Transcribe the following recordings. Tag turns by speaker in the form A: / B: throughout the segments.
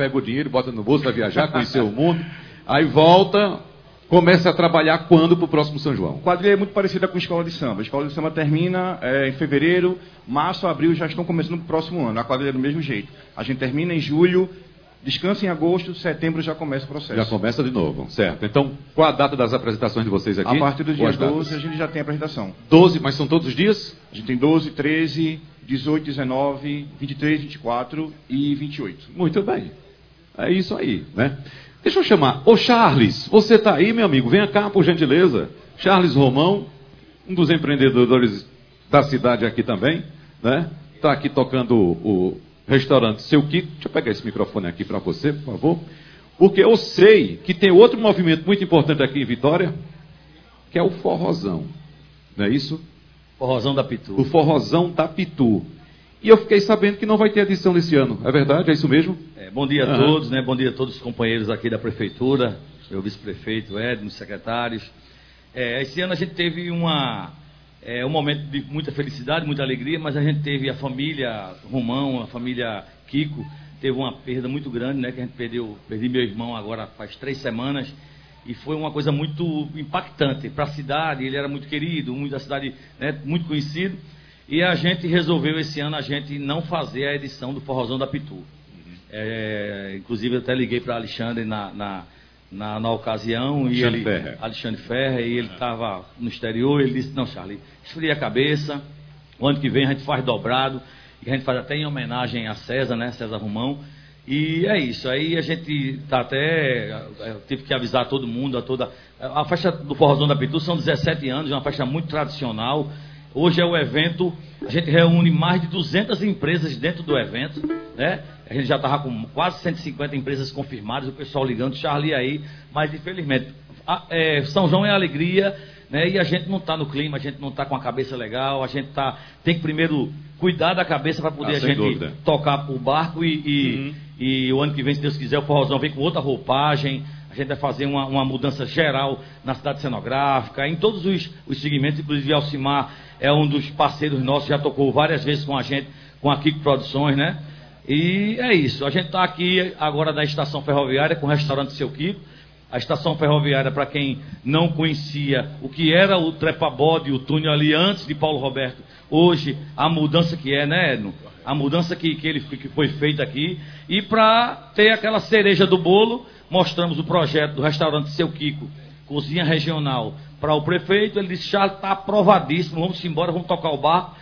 A: pega o dinheiro, bota no bolso, vai viajar, conhecer o mundo, aí volta, começa a trabalhar quando para o próximo São João?
B: A quadrilha é muito parecida com a escola de samba. A escola de samba termina em fevereiro, março, abril já estão começando no próximo ano. A quadrilha é do mesmo jeito. A gente termina em julho, descansa em agosto, setembro já começa o processo.
A: Já começa de novo, certo. Então, qual a data das apresentações de vocês aqui?
B: A partir do dia 12 a gente já tem a apresentação.
A: 12, mas são todos os dias?
B: A gente tem 12, 13, 18, 19, 23, 24 e 28.
A: Muito bem. É isso aí, né? Deixa eu chamar. Ô Charles, você está aí, meu amigo? Venha cá, por gentileza. Charles Romão, um dos empreendedores da cidade aqui também, né? Está aqui tocando o restaurante Seu Kiko. Deixa eu pegar esse microfone aqui para você, por favor. Porque eu sei que tem outro movimento muito importante aqui em Vitória, que é o forrozão. Não é isso?
C: Forrozão da Pitu.
A: O forrozão da Pitu. E eu fiquei sabendo que não vai ter edição nesse ano. É verdade? É isso mesmo?
C: Bom dia a todos, né? Bom dia a todos os companheiros aqui da Prefeitura, meu vice-prefeito, Edmo, secretários. Esse ano a gente teve um momento de muita felicidade, muita alegria, mas a gente teve a família Romão, a família Kiko, teve uma perda muito grande, né? Que a gente perdi meu irmão agora faz 3 semanas, e foi uma coisa muito impactante para a cidade. Ele era muito querido, muito da cidade, né? Muito conhecido, e a gente resolveu esse ano a gente não fazer a edição do Forrozão da Pitu. Inclusive eu até liguei para Alexandre na ocasião, e Alexandre Ferrer, e ele estava no exterior. Ele disse: não, Charlie, esfria a cabeça, o ano que vem a gente faz dobrado, e a gente faz até em homenagem a César, né, César Romão. E é isso, aí a gente tá tive que avisar todo mundo, a festa do Forrozão da Pitu são 17 anos, é uma festa muito tradicional. Hoje é o evento, a gente reúne mais de 200 empresas dentro do evento, né? A gente já estava com quase 150 empresas confirmadas, o pessoal ligando, Charlie aí, mas infelizmente, São João é alegria, né? E a gente não está no clima, a gente não está com a cabeça legal, a gente tem que primeiro cuidar da cabeça para poder a gente tocar o barco e o ano que vem, se Deus quiser, o Forrozão vem com outra roupagem. A gente vai fazer uma mudança geral na cidade cenográfica, em todos os segmentos. Inclusive Alcimar é um dos parceiros nossos, já tocou várias vezes com a gente, com a Kiko Produções, né? E é isso, a gente está aqui agora na estação ferroviária com o restaurante Seu Kiko. A estação ferroviária, para quem não conhecia o que era o trepa-bode, o túnel ali antes de Paulo Roberto, hoje a mudança que é, né, Edno? A mudança que foi feita aqui. E para ter aquela cereja do bolo, mostramos o projeto do restaurante Seu Kiko, cozinha regional, para o prefeito. Ele disse: já está aprovadíssimo, vamos embora, vamos tocar o barco.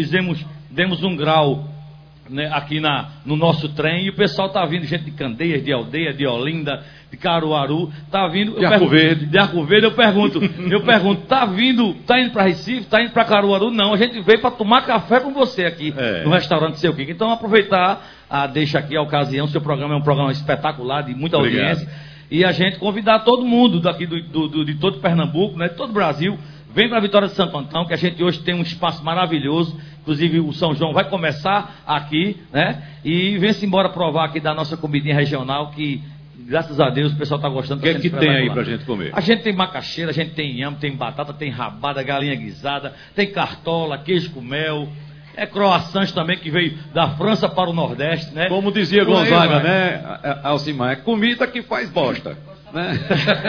C: Demos um grau, né, aqui no nosso trem, e o pessoal está vindo, gente de Candeias, de Aldeia, de Olinda, de Caruaru, está vindo... De Arco Verde, eu pergunto, está indo para Recife, está indo para Caruaru? Não, a gente veio para tomar café com você aqui, no restaurante Seu Kiko. Então, aproveitar, deixa aqui a ocasião, seu programa é um programa espetacular, de muita audiência, e a gente convidar todo mundo daqui de todo Pernambuco, né, de todo o Brasil, vem para a Vitória de Santo Antão, que a gente hoje tem um espaço maravilhoso. Inclusive o São João vai começar aqui, né? E vem-se embora provar aqui da nossa comidinha regional, que graças a Deus o pessoal está gostando.
A: O que é que tem aí para a gente comer?
C: A gente tem macaxeira, a gente tem inhame, tem batata, tem rabada, galinha guisada, tem cartola, queijo com mel, croissants também, que veio da França para o Nordeste, né?
A: Como dizia Gonzaga, né, Alcimar, é comida que faz bosta. Né?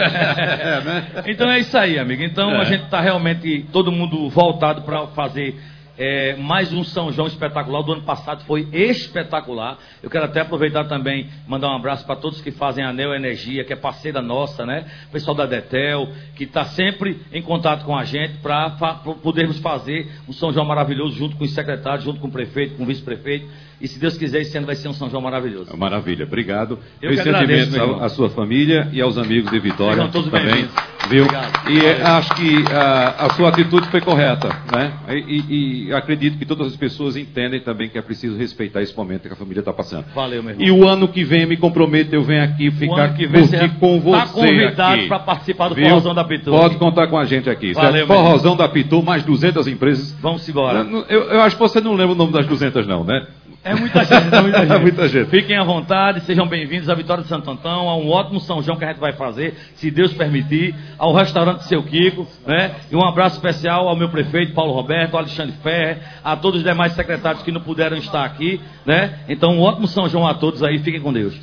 C: Então é isso aí, amigo. Então a gente está realmente, todo mundo voltado para fazer mais um São João espetacular. Do ano passado foi espetacular. Eu quero até aproveitar também, mandar um abraço para todos que fazem a Neo Energia, que é parceira nossa, né? O pessoal da Detel, que está sempre em contato com a gente para podermos fazer um São João maravilhoso, junto com os secretários, junto com o prefeito, com o vice-prefeito. E se Deus quiser, esse ano vai ser um São João maravilhoso.
A: Maravilha, obrigado.
C: Eu que agradeço,
A: à sua família e aos amigos de Vitória.
C: Sejam todos
A: também, viu? E acho que a sua atitude foi correta, né? E acredito que todas as pessoas entendem também que é preciso respeitar esse momento que a família está passando.
C: Valeu, meu irmão.
A: E o ano que vem, me comprometo, eu venho aqui ficar com você.
C: Está convidado para participar do Forrozão da Pitu.
A: Pode contar com a gente aqui.
C: Valeu,
A: Forrozão da Pitu, mais 200 empresas.
C: Vamos embora.
A: Eu acho que você não lembra o nome das 200 não, né?
C: É muita gente, é muita gente.
A: É muita gente.
C: Fiquem à vontade, sejam bem-vindos à Vitória de Santo Antão, a um ótimo São João que a gente vai fazer, se Deus permitir, ao restaurante Seu Kiko, né? E um abraço especial ao meu prefeito, Paulo Roberto, ao Alexandre Ferrer, a todos os demais secretários que não puderam estar aqui, né? Então, um ótimo São João a todos aí, fiquem com Deus.